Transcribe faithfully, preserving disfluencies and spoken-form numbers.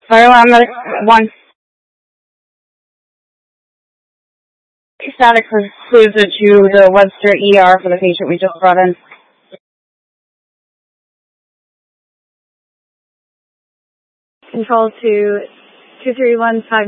Fire alarm medic one. Static pursues it to the Webster E R for the patient we just brought in. Control to two three one five.